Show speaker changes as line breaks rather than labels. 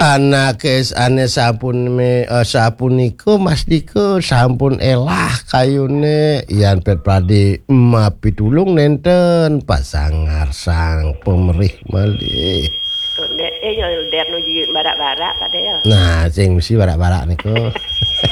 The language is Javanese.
Anake ane sapunika Mas Dika sampun elah kayune yen Pradi mapi tulung nenten pasangar sang pemerih malih.
Nek ya ndek nuju barak-barak Pak ya.
Nah, sing mesti barak-barak niku.